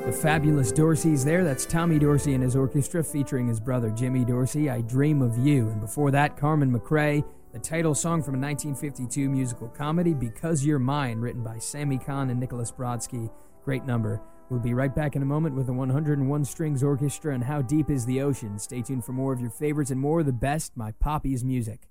The Fabulous Dorseys there. That's Tommy Dorsey and his orchestra featuring his brother Jimmy Dorsey, I Dream of You. And before that, Carmen McRae, the title song from a 1952 musical comedy, Because You're Mine, written by Sammy Cahn and Nicholas Brodsky. Great number. We'll be right back in a moment with the 101 Strings Orchestra and How Deep is the Ocean. Stay tuned for more of your favorites and more of the best, My Poppy's Music.